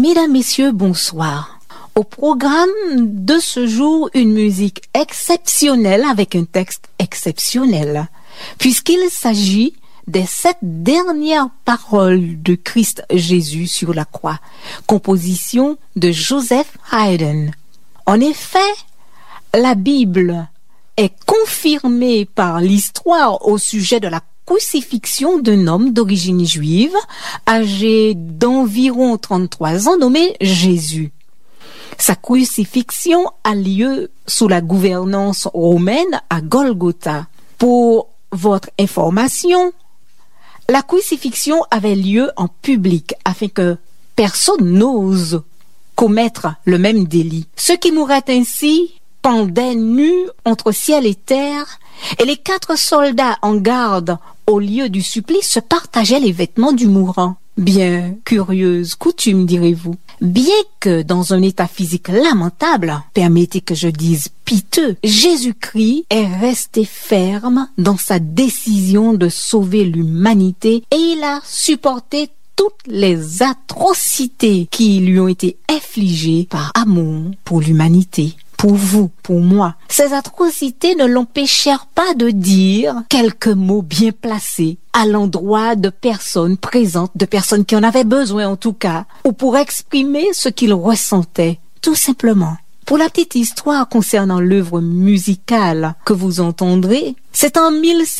Mesdames, Messieurs, bonsoir. Au programme de ce jour, une musique exceptionnelle avec un texte exceptionnel, puisqu'il s'agit des 7 dernières paroles de Christ Jésus sur la croix, composition de Joseph Haydn. En effet, la Bible est confirmée par l'histoire au sujet de la crucifixion d'un homme d'origine juive, âgé d'environ 33 ans, nommé Jésus. Sa crucifixion a lieu sous la gouvernance romaine à Golgotha. Pour votre information, la crucifixion avait lieu en public afin que personne n'ose commettre le même délit. Ceux qui mouraient ainsi pendaient nus entre ciel et terre, et les 4 soldats en garde au lieu du supplice se partageaient les vêtements du mourant. Bien curieuse coutume, direz-vous. Bien que dans un état physique lamentable, permettez que je dise piteux, Jésus-Christ est resté ferme dans sa décision de sauver l'humanité et il a supporté toutes les atrocités qui lui ont été infligées par amour pour l'humanité. Pour vous, pour moi. Ces atrocités ne l'empêchèrent pas de dire quelques mots bien placés à l'endroit de personnes présentes, de personnes qui en avaient besoin en tout cas, ou pour exprimer ce qu'il ressentait, tout simplement. Pour la petite histoire concernant l'œuvre musicale que vous entendrez, c'est en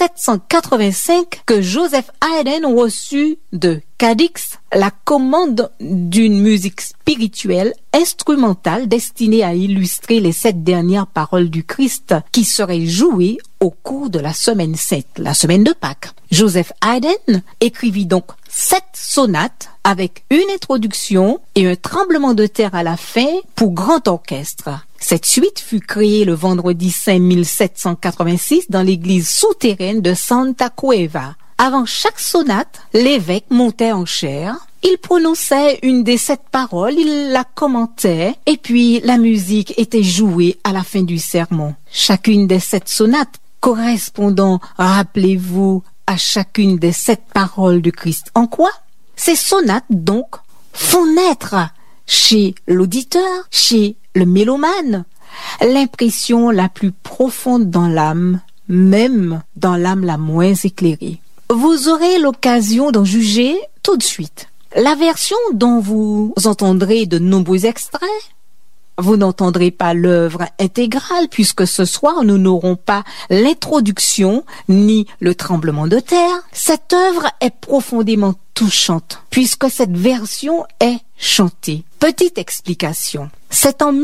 1785 que Joseph Haydn reçut de Cadix la commande d'une musique spirituelle instrumentale destinée à illustrer les 7 dernières paroles du Christ qui seraient jouées au cours de la semaine sainte, la semaine de Pâques. Joseph Haydn écrivit donc 7 sonates avec une introduction et un tremblement de terre à la fin pour grand orchestre. Cette suite fut créée le vendredi saint 1786 dans l'église souterraine de Santa Cueva. Avant chaque sonate, l'évêque montait en chaire, il prononçait une des 7 paroles, il la commentait et puis la musique était jouée à la fin du sermon. Chacune des 7 sonates correspondant, rappelez-vous, à chacune des 7 paroles de Christ. En quoi? Ces sonates, donc, font naître chez l'auditeur, chez le mélomane, l'impression la plus profonde dans l'âme, même dans l'âme la moins éclairée. Vous aurez l'occasion d'en juger tout de suite. La version dont vous entendrez de nombreux extraits, vous n'entendrez pas l'œuvre intégrale puisque ce soir nous n'aurons pas l'introduction ni le tremblement de terre. Cette œuvre est profondément touchante puisque cette version est chantée. Petite explication. C'est en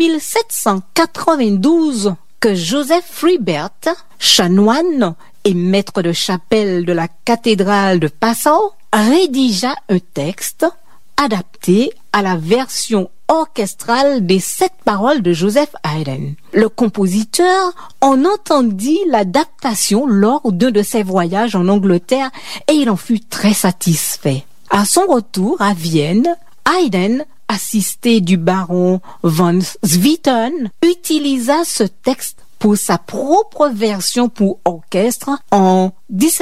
1792 que Joseph Freibert, chanoine et maître de chapelle de la cathédrale de Passau, rédigea un texte adapté à la version orchestrale des 7 paroles de Joseph Haydn. Le compositeur en entendit l'adaptation lors d'un de ses voyages en Angleterre et il en fut très satisfait. À son retour à Vienne, Haydn, assisté du baron von Swieten, utilisa ce texte pour sa propre version pour orchestre en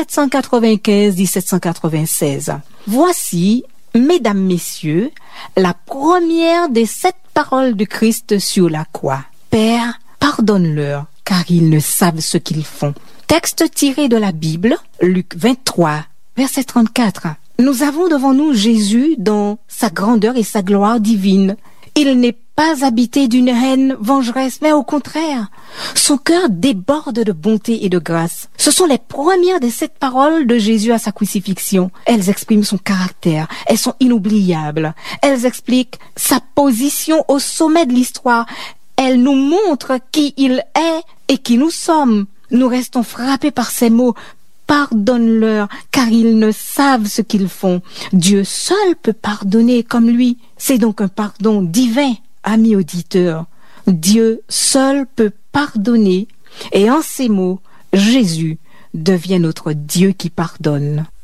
1795-1796. Voici, mesdames, messieurs, la première des 7 paroles de Christ sur la croix. Père, pardonne-leur, car ils ne savent ce qu'ils font. Texte tiré de la Bible, Luc 23, verset 34. Nous avons devant nous Jésus dans sa grandeur et sa gloire divine. Il n'est pas habité d'une haine vengeresse, mais au contraire, son cœur déborde de bonté et de grâce. Ce sont les premières des 7 paroles de Jésus à sa crucifixion. Elles expriment son caractère, elles sont inoubliables. Elles expliquent sa position au sommet de l'histoire. Elles nous montrent qui il est et qui nous sommes. Nous restons frappés par ces mots. Pardonne-leur, car ils ne savent ce qu'ils font. Dieu seul peut pardonner comme lui. C'est donc un pardon divin, amis auditeurs. Dieu seul peut pardonner. Et en ces mots, Jésus devient notre Dieu qui pardonne.